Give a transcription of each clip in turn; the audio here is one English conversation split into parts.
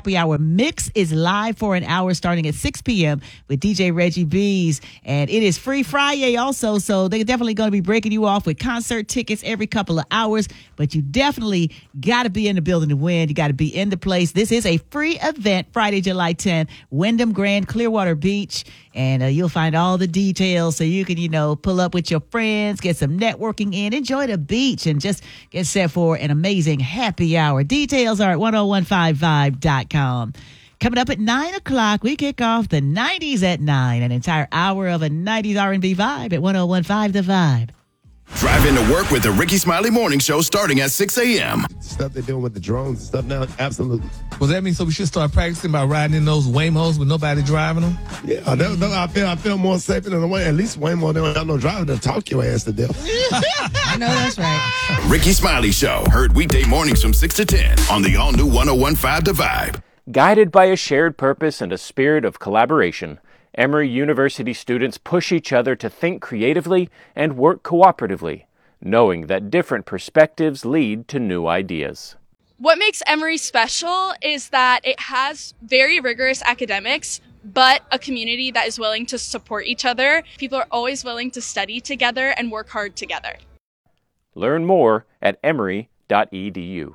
Happy Hour Mix is live for an hour starting at 6 p.m. with DJ Reggie B's. And it is Free Friday also, so they're definitely going to be breaking you off with concert tickets every couple of hours. But you definitely got to be in the building to win. You got to be in the place. This is a free event, Friday, July 10th, Wyndham Grand, Clearwater Beach. And you'll find all the details so you can, pull up with your friends, get some networking in, enjoy the beach, and just get set for an amazing happy hour. Details are at 1015vibe.com. Coming up at 9 o'clock, we kick off the 90s at 9, an entire hour of a 90s R&B vibe at 1015 The Vibe. Drive into work with the Ricky Smiley Morning Show starting at 6 a.m. Stuff they're doing with the drones and stuff now, absolutely. Well, that means so we should start practicing by riding in those Waymos with nobody driving them? Yeah, I feel more safe than the way. At least Waymo don't have no driver to talk your ass to death. I know that's right. Ricky Smiley Show, heard weekday mornings from 6 to 10 on the all-new 1015 The Vibe. Guided by a shared purpose and a spirit of collaboration, Emory University students push each other to think creatively and work cooperatively, knowing that different perspectives lead to new ideas. What makes Emory special is that it has very rigorous academics, but a community that is willing to support each other. People are always willing to study together and work hard together. Learn more at emory.edu.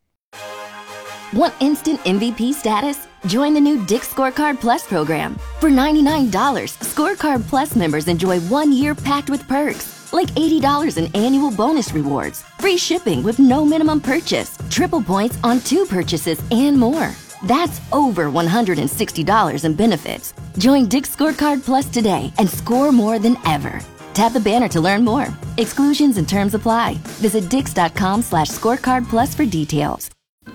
Want instant MVP status? Join the new Dick's Scorecard Plus program. For $99, Scorecard Plus members enjoy 1 year packed with perks, like $80 in annual bonus rewards, free shipping with no minimum purchase, triple points on 2 purchases, and more. That's over $160 in benefits. Join Dick's Scorecard Plus today and score more than ever. Tap the banner to learn more. Exclusions and terms apply. Visit dix.com/scorecard plus for details.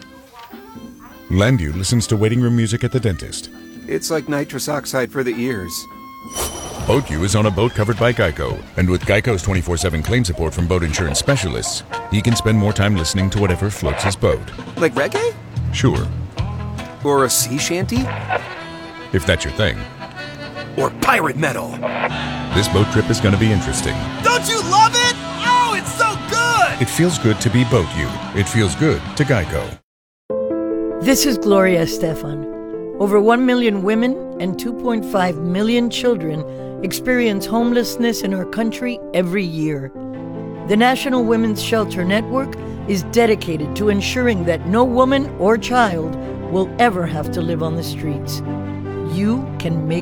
Landu listens to waiting room music at the dentist. It's like nitrous oxide for the ears. BoatU is on a boat covered by Geico. And with Geico's 24/7 claim support from boat insurance specialists, he can spend more time listening to whatever floats his boat. Like reggae? Sure. Or a sea shanty? If that's your thing. Or pirate metal? This boat trip is going to be interesting. Don't you love it? Oh, it's so good! It feels good to be BoatU. It feels good to Geico. This is Gloria Estefan. Over 1 million women and 2.5 million children experience homelessness in our country every year. The National Women's Shelter Network is dedicated to ensuring that no woman or child will ever have to live on the streets. You can make